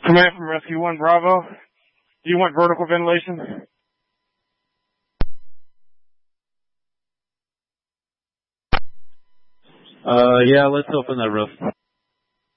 Command from Rescue 1 Bravo. Do you want vertical ventilation? Yeah, let's open the roof.